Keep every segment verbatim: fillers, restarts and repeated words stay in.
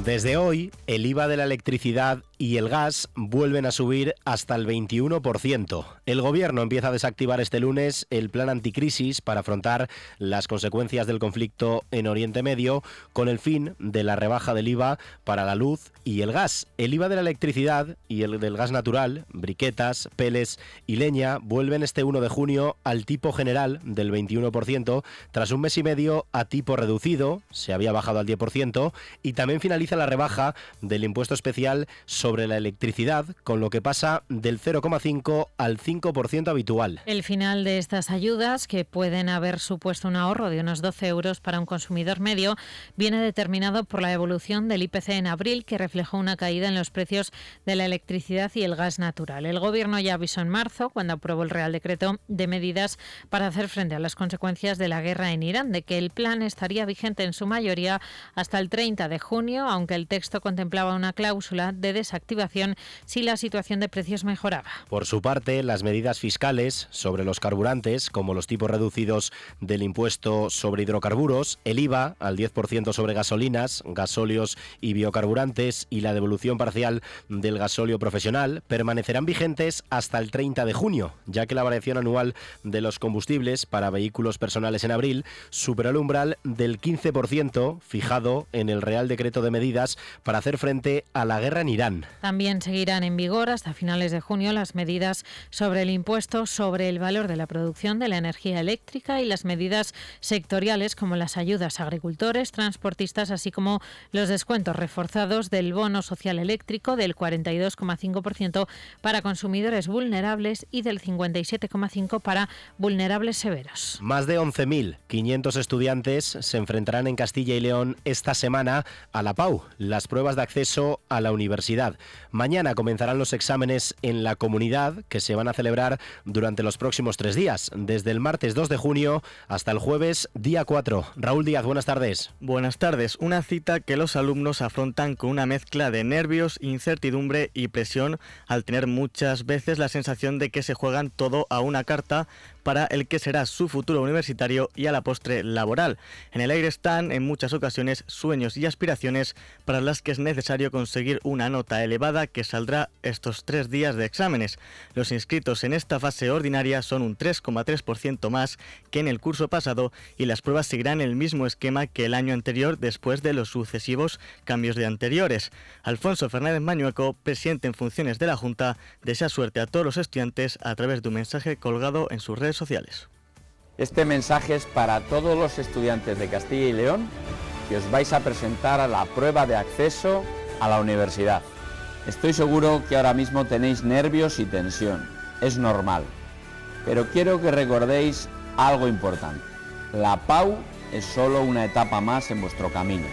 Desde hoy, el I V A de la electricidad y el gas vuelven a subir hasta el veintiuno por ciento. El Gobierno empieza a desactivar este lunes el plan anticrisis para afrontar las consecuencias del conflicto en Oriente Medio con el fin de la rebaja del I V A para la luz y el gas. El I V A de la electricidad y el del gas natural, briquetas, peles y leña vuelven este uno de junio al tipo general del veintiuno por ciento tras un mes y medio a tipo reducido, se había bajado al diez por ciento, y también finaliza la rebaja del impuesto especial sobre la electricidad, con lo que pasa del cero coma cinco al cinco por ciento habitual. El final de estas ayudas, que pueden haber supuesto un ahorro de unos doce euros para un consumidor medio, viene determinado por la evolución del I P C en abril, que reflejó una caída en los precios de la electricidad y el gas natural. El Gobierno ya avisó en marzo, cuando aprobó el Real Decreto de medidas para hacer frente a las consecuencias de la guerra en Irán, de que el plan estaría vigente en su mayoría hasta el treinta de junio, aunque el texto contemplaba una cláusula de desactivación si la situación de precios mejoraba. Por su parte, las medidas fiscales sobre los carburantes, como los tipos reducidos del impuesto sobre hidrocarburos, el I V A al diez por ciento sobre gasolinas, gasóleos y biocarburantes y la devolución parcial del gasóleo profesional, permanecerán vigentes hasta el treinta de junio, ya que la variación anual de los combustibles para vehículos personales en abril superó el umbral del quince por ciento fijado en el Real Decreto de medidas para hacer frente a la guerra en Irán. También seguirán en vigor hasta finales de junio las medidas sobre el impuesto sobre el valor de la producción de la energía eléctrica y las medidas sectoriales como las ayudas a agricultores, transportistas, así como los descuentos reforzados del bono social eléctrico del cuarenta y dos coma cinco por ciento para consumidores vulnerables y del cincuenta y siete coma cinco por ciento para vulnerables severos. Más de once mil quinientos estudiantes se enfrentarán en Castilla y León esta semana a la P A U, las pruebas de acceso a la universidad. Mañana comenzarán los exámenes en la comunidad, que se van a celebrar durante los próximos tres días, desde el martes dos de junio hasta el jueves día cuatro. Raúl Díaz, buenas tardes. Buenas tardes. Una cita que los alumnos afrontan con una mezcla de nervios, incertidumbre y presión, al tener muchas veces la sensación de que se juegan todo a una carta para el que será su futuro universitario y a la postre laboral. En el aire están, en muchas ocasiones, sueños y aspiraciones para las que es necesario conseguir una nota elevada que saldrá estos tres días de exámenes. Los inscritos en esta fase ordinaria son un tres coma tres por ciento más que en el curso pasado y las pruebas seguirán el mismo esquema que el año anterior después de los sucesivos cambios de anteriores. Alfonso Fernández Mañueco, presidente en funciones de la Junta, desea suerte a todos los estudiantes a través de un mensaje colgado en sus redes sociales. Este mensaje es para todos los estudiantes de Castilla y León que os vais a presentar a la prueba de acceso a la universidad. Estoy seguro que ahora mismo tenéis nervios y tensión, es normal, pero quiero que recordéis algo importante. La P A U es solo una etapa más en vuestro camino.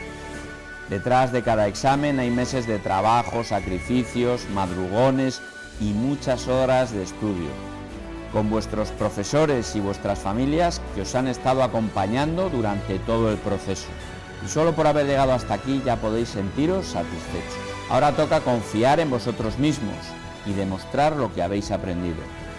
Detrás de cada examen hay meses de trabajo, sacrificios, madrugones y muchas horas de estudio, con vuestros profesores y vuestras familias que os han estado acompañando durante todo el proceso. Y solo por haber llegado hasta aquí ya podéis sentiros satisfechos. Ahora toca confiar en vosotros mismos y demostrar lo que habéis aprendido.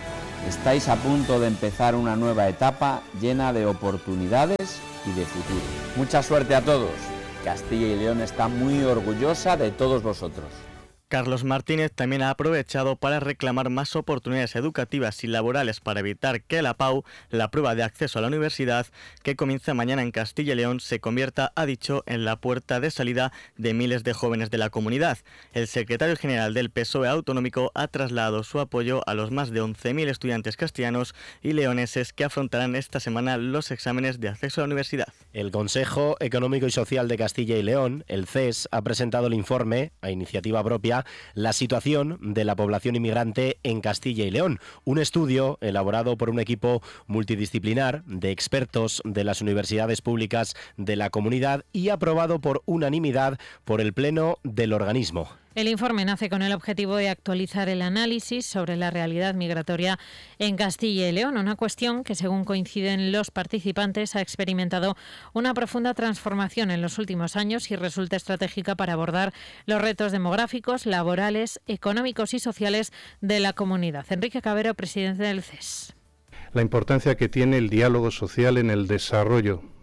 Estáis a punto de empezar una nueva etapa llena de oportunidades y de futuro. Mucha suerte a todos. Castilla y León está muy orgullosa de todos vosotros. Carlos Martínez también ha aprovechado para reclamar más oportunidades educativas y laborales para evitar que la P A U, la prueba de acceso a la universidad, que comienza mañana en Castilla y León, se convierta, ha dicho, en la puerta de salida de miles de jóvenes de la comunidad. El secretario general del P S O E autonómico ha trasladado su apoyo a los más de once mil estudiantes castellanos y leoneses que afrontarán esta semana los exámenes de acceso a la universidad. El Consejo Económico y Social de Castilla y León, el C E S, ha presentado el informe, a iniciativa propia, la situación de la población inmigrante en Castilla y León, un estudio elaborado por un equipo multidisciplinar de expertos de las universidades públicas de la comunidad y aprobado por unanimidad por el Pleno del organismo. El informe nace con el objetivo de actualizar el análisis sobre la realidad migratoria en Castilla y León, una cuestión que, según coinciden los participantes, ha experimentado una profunda transformación en los últimos años y resulta estratégica para abordar los retos demográficos, laborales, económicos y sociales de la comunidad. Enrique Cabero, presidente del C E S. La importancia que tiene el diálogo social en el desarrollo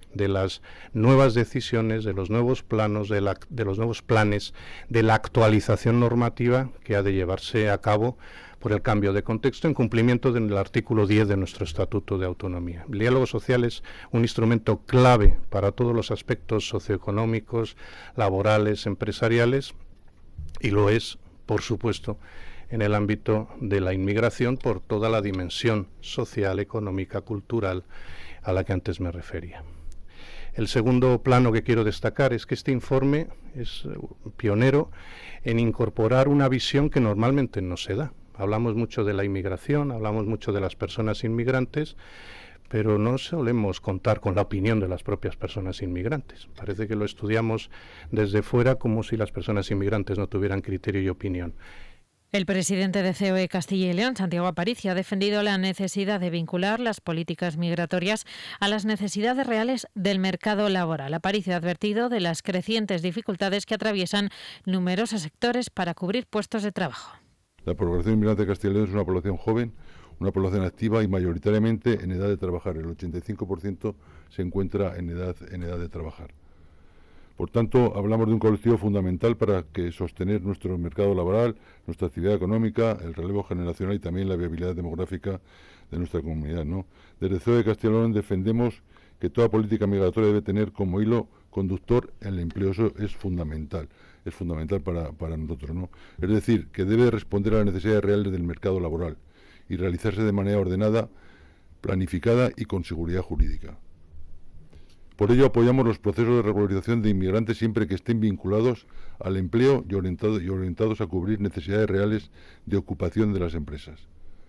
de las nuevas decisiones, de los nuevos planos, de, la, de los nuevos planes, de la actualización normativa que ha de llevarse a cabo por el cambio de contexto en cumplimiento del artículo diez de nuestro Estatuto de Autonomía. El diálogo social es un instrumento clave para todos los aspectos socioeconómicos, laborales, empresariales, y lo es, por supuesto, en el ámbito de la inmigración por toda la dimensión social, económica, cultural a la que antes me refería. El segundo plano que quiero destacar es que este informe es pionero en incorporar una visión que normalmente no se da. Hablamos mucho de la inmigración, hablamos mucho de las personas inmigrantes, pero no solemos contar con la opinión de las propias personas inmigrantes. Parece que lo estudiamos desde fuera como si las personas inmigrantes no tuvieran criterio y opinión. El presidente de C O E Castilla y León, Santiago Aparicio, ha defendido la necesidad de vincular las políticas migratorias a las necesidades reales del mercado laboral. Aparicio ha advertido de las crecientes dificultades que atraviesan numerosos sectores para cubrir puestos de trabajo. La población inmigrante de Castilla y León es una población joven, una población activa y mayoritariamente en edad de trabajar. El ochenta y cinco por ciento se encuentra en edad, en edad de trabajar. Por tanto, hablamos de un colectivo fundamental para que sostener nuestro mercado laboral, nuestra actividad económica, el relevo generacional y también la viabilidad demográfica de nuestra comunidad, ¿no? Desde C O E Castilla y León defendemos que toda política migratoria debe tener como hilo conductor el empleo. Eso es fundamental, es fundamental para, para nosotros, ¿no? Es decir, que debe responder a las necesidades reales del mercado laboral y realizarse de manera ordenada, planificada y con seguridad jurídica. Por ello apoyamos los procesos de regularización de inmigrantes siempre que estén vinculados al empleo y, orientado, y orientados a cubrir necesidades reales de ocupación de las empresas.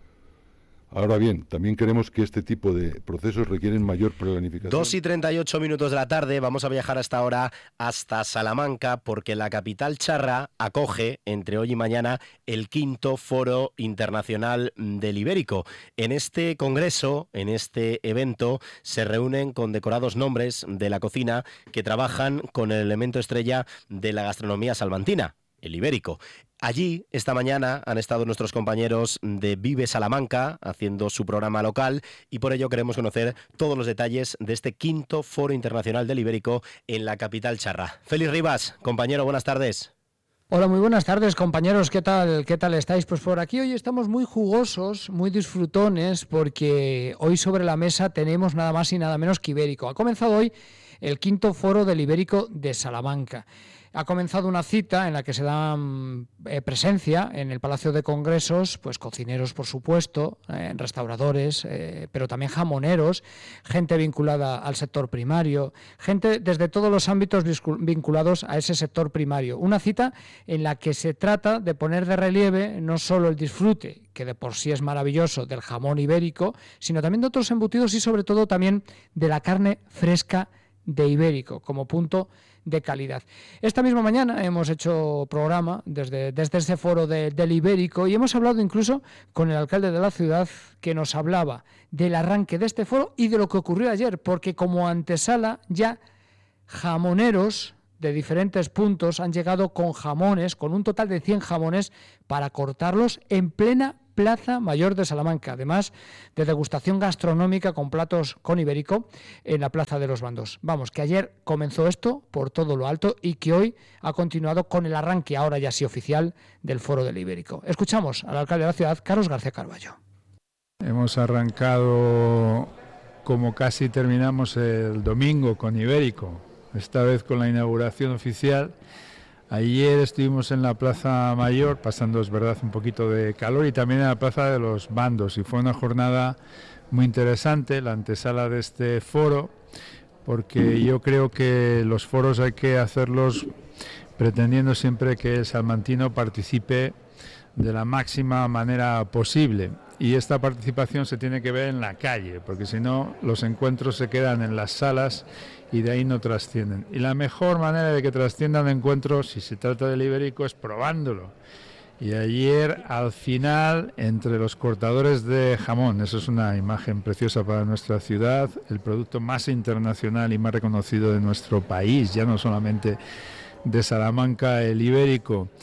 Ahora bien, también creemos que este tipo de procesos requieren mayor planificación. dos y treinta y ocho minutos de la tarde, vamos a viajar hasta ahora hasta Salamanca, porque la capital charra acoge entre hoy y mañana el quinto Foro Internacional del Ibérico. En este congreso, en este evento, se reúnen condecorados nombres de la cocina que trabajan con el elemento estrella de la gastronomía salmantina, el ibérico. Allí, esta mañana, han estado nuestros compañeros de Vive Salamanca haciendo su programa local y por ello queremos conocer todos los detalles de este quinto Foro Internacional del Ibérico en la capital charra. Félix Rivas, compañero, buenas tardes. Hola, muy buenas tardes, compañeros. ¿Qué tal? ¿Qué tal estáis? Pues por aquí hoy estamos muy jugosos, muy disfrutones, porque hoy sobre la mesa tenemos nada más y nada menos que Ibérico. Ha comenzado hoy el quinto Foro del Ibérico de Salamanca. Ha comenzado una cita en la que se dan eh, presencia en el Palacio de Congresos, pues cocineros, por supuesto, eh, restauradores, eh, pero también jamoneros, gente vinculada al sector primario, gente desde todos los ámbitos vinculados a ese sector primario. Una cita en la que se trata de poner de relieve no solo el disfrute, que de por sí es maravilloso, del jamón ibérico, sino también de otros embutidos y sobre todo también de la carne fresca de Ibérico como punto de calidad. Esta misma mañana hemos hecho programa desde, desde ese foro de, del Ibérico y hemos hablado incluso con el alcalde de la ciudad, que nos hablaba del arranque de este foro y de lo que ocurrió ayer, porque como antesala ya jamoneros de diferentes puntos han llegado con jamones, con un total de cien jamones para cortarlos en plena Plaza Mayor de Salamanca, además de degustación gastronómica con platos con ibérico en la Plaza de los Bandos. Vamos, que ayer comenzó esto por todo lo alto y que hoy ha continuado con el arranque, ahora ya sí oficial, del Foro del Ibérico. Escuchamos al alcalde de la ciudad, Carlos García Carballo. Hemos arrancado como casi terminamos el domingo con Ibérico, esta vez con la inauguración oficial. Ayer estuvimos en la Plaza Mayor, pasando, es verdad, un poquito de calor, y también en la Plaza de los Bandos, y fue una jornada muy interesante, la antesala de este foro, porque yo creo que los foros hay que hacerlos pretendiendo siempre que el salmantino participe de la máxima manera posible, y esta participación se tiene que ver en la calle, porque si no los encuentros se quedan en las salas y de ahí no trascienden. Y la mejor manera de que trasciendan encuentros, si se trata del ibérico, es probándolo. Y ayer, al final, entre los cortadores de jamón, eso es una imagen preciosa para nuestra ciudad, el producto más internacional y más reconocido de nuestro país, ya no solamente de Salamanca, el ibérico.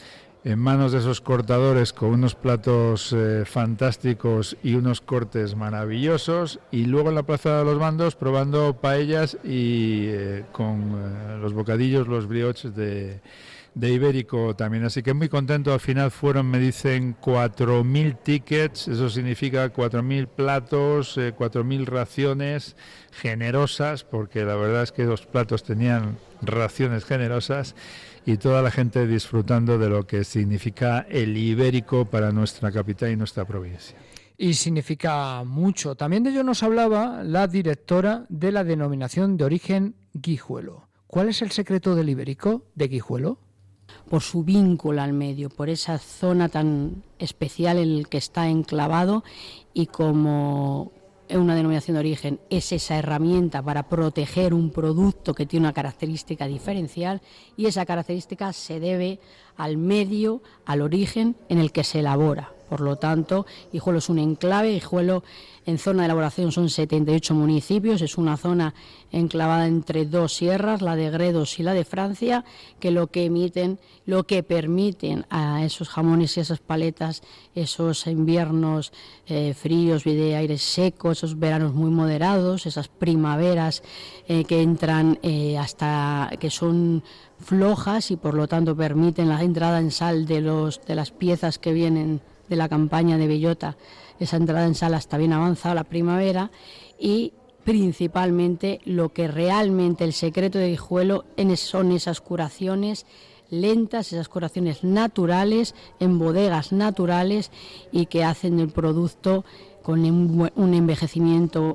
en manos de esos cortadores con unos platos eh, fantásticos y unos cortes maravillosos, y luego en la Plaza de los Bandos probando paellas y eh, con eh, los bocadillos, los brioches de, de Ibérico también. Así que muy contento. Al final fueron, me dicen, cuatro mil tickets, eso significa cuatro mil platos, eh, cuatro mil raciones generosas, porque la verdad es que los platos tenían raciones generosas, y toda la gente disfrutando de lo que significa el ibérico para nuestra capital y nuestra provincia. Y significa mucho. También de ello nos hablaba la directora de la denominación de origen Guijuelo. ¿Cuál es el secreto del ibérico de Guijuelo? Por su vínculo al medio, por esa zona tan especial en la que está enclavado, y como una denominación de origen es esa herramienta para proteger un producto que tiene una característica diferencial, y esa característica se debe al medio, al origen en el que se elabora. Por lo tanto, Guijuelo es un enclave. Guijuelo, en zona de elaboración, son setenta y ocho municipios, es una zona enclavada entre dos sierras, la de Gredos y la de Francia, que lo que emiten, lo que permiten a esos jamones y esas paletas, esos inviernos eh, fríos y de aire seco, esos veranos muy moderados, esas primaveras eh, que entran eh, hasta que son flojas y por lo tanto permiten la entrada en sal de los de las piezas que vienen de la campaña de bellota, esa entrada en sal hasta bien avanzada la primavera. Y principalmente lo que realmente el secreto de Guijuelo son esas curaciones lentas, esas curaciones naturales en bodegas naturales, y que hacen el producto con un envejecimiento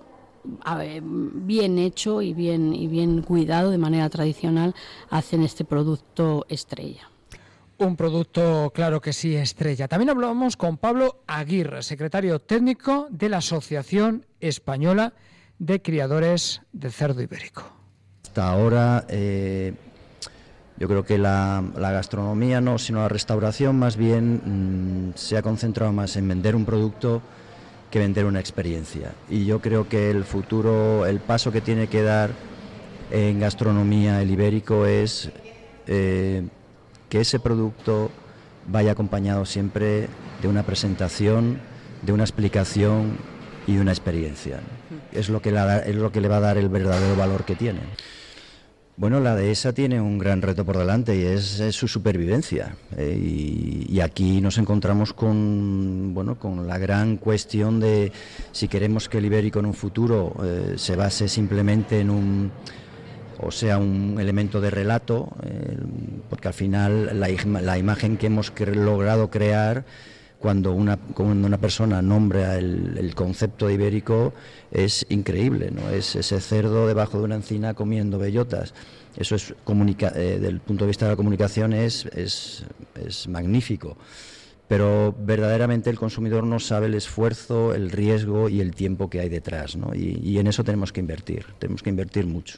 bien hecho y bien, y bien cuidado de manera tradicional, hacen este producto estrella. Un producto, claro que sí, estrella. También hablamos con Pablo Aguirre, secretario técnico de la Asociación Española de Criadores de Cerdo Ibérico. Hasta ahora eh, yo creo que la, la gastronomía, no, sino la restauración más bien mmm, se ha concentrado más en vender un producto que vender una experiencia. Y yo creo que el futuro, el paso que tiene que dar en gastronomía el ibérico es eh, que ese producto vaya acompañado siempre de una presentación, de una explicación y de una experiencia. Es lo que la, es lo que le va a dar el verdadero valor que tiene. Bueno, la dehesa tiene un gran reto por delante, y es, es su supervivencia. Eh, y, y aquí nos encontramos con, bueno, con la gran cuestión de si queremos que el ibérico en un futuro eh, se base simplemente en un, o sea, un elemento de relato, eh, porque al final la, la imagen que hemos cre- logrado crear cuando una, cuando una persona nombra el, el concepto de ibérico es increíble, ¿no? Es ese cerdo debajo de una encina comiendo bellotas. Eso es comunica, eh, del punto de vista de la comunicación es, es, es magnífico. Pero verdaderamente el consumidor no sabe el esfuerzo, el riesgo y el tiempo que hay detrás, ¿no? Y, y en eso tenemos que invertir, tenemos que invertir mucho.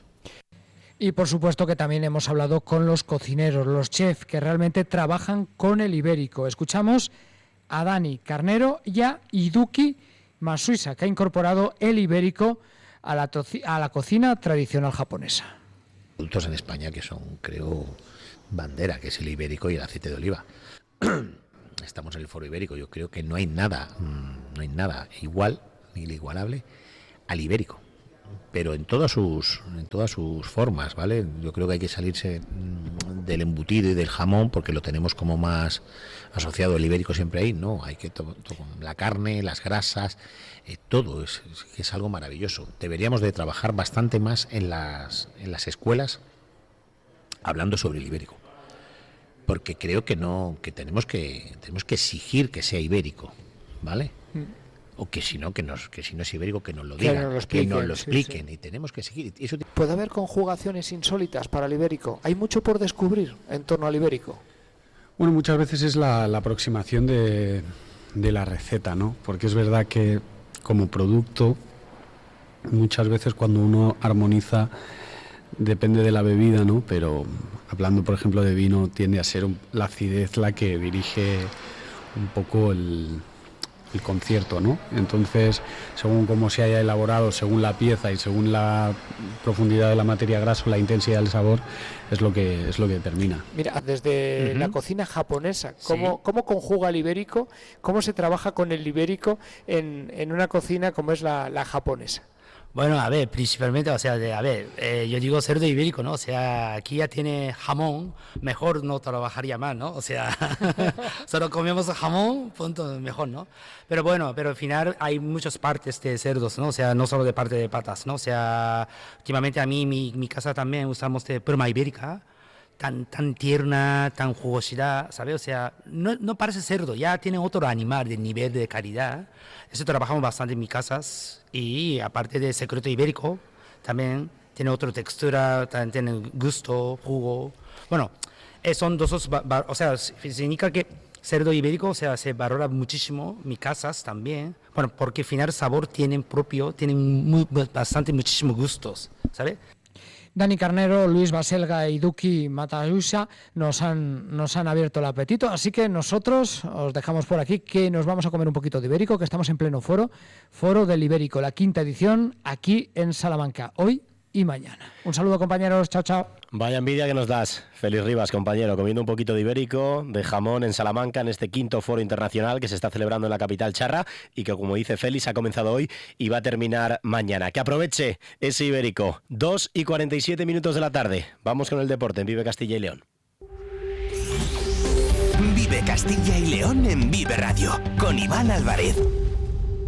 Y por supuesto que también hemos hablado con los cocineros, los chefs que realmente trabajan con el ibérico. Escuchamos a Dani Carnero y a Iduki Masuisa, que ha incorporado el ibérico a la, toci- a la cocina tradicional japonesa. Productos en España que son, creo, bandera, que es el ibérico y el aceite de oliva. Estamos en el foro ibérico, yo creo que no hay nada, no hay nada igual ni igualable al ibérico, pero en todas sus en todas sus formas, ¿vale? Yo creo que hay que salirse del embutido y del jamón porque lo tenemos como más asociado, el ibérico siempre ahí, no, hay que to- to- la carne, las grasas, eh, todo es, es, es algo maravilloso. Deberíamos de trabajar bastante más en las en las escuelas hablando sobre el ibérico, porque creo que no, que tenemos que tenemos que exigir que sea ibérico, ¿vale? Mm. O que si no, que nos, que si no es ibérico, que nos lo digan, que nos lo expliquen, que nos lo expliquen sí, sí. Y tenemos que seguir. Eso... ¿Puede haber conjugaciones insólitas para el ibérico? Hay mucho por descubrir en torno al ibérico. Bueno, muchas veces es la, la aproximación de, de la receta, ¿no? Porque es verdad que como producto, muchas veces cuando uno armoniza, depende de la bebida, ¿no? Pero hablando, por ejemplo, de vino, tiende a ser un, la acidez la que dirige un poco el... el concierto, ¿no? Entonces, según cómo se haya elaborado, según la pieza y según la profundidad de la materia grasa, la intensidad del sabor, es lo que es lo que determina. Mira, desde uh-huh. la cocina japonesa, ¿cómo, sí. ¿cómo conjuga el ibérico? ¿Cómo se trabaja con el ibérico en, en una cocina como es la, la japonesa? Bueno, a ver, principalmente, o sea, de, a ver, eh, yo digo cerdo ibérico, ¿no? O sea, aquí ya tiene jamón, mejor no trabajaría más, ¿no? O sea, solo comemos jamón, punto, mejor, ¿no? Pero bueno, pero al final hay muchas partes de cerdos, ¿no? O sea, no solo de parte de patas, ¿no? O sea, últimamente a mí, mi, mi casa también usamos de pluma ibérica, tan, tan tierna, tan jugosidad, ¿sabes? O sea, no, no parece cerdo, ya tiene otro animal de nivel de calidad. Eso trabajamos bastante en mis casas y aparte de secreto ibérico, también tiene otra textura, también tiene gusto, jugo. Bueno, eh, son dos, o sea, significa que cerdo ibérico, o sea, se valora muchísimo mis casas también. Bueno, porque al final sabor tienen propio, tienen muy, bastante, muchísimos gustos, ¿sabes? Dani Carnero, Luis Baselga y Duki Matayusa nos han, nos han abierto el apetito, así que nosotros os dejamos por aquí que nos vamos a comer un poquito de ibérico, que estamos en pleno foro, foro del ibérico, la quinta edición aquí en Salamanca, hoy y mañana. Un saludo, compañeros, chao, chao. Vaya envidia que nos das, Félix Rivas, compañero, comiendo un poquito de ibérico, de jamón en Salamanca, en este quinto foro internacional que se está celebrando en la capital charra y que, como dice Félix, ha comenzado hoy y va a terminar mañana. Que aproveche ese ibérico. dos y cuarenta y siete minutos de la tarde. Vamos con el deporte en Vive Castilla y León. Vive Castilla y León en Vive Radio, con Iván Álvarez.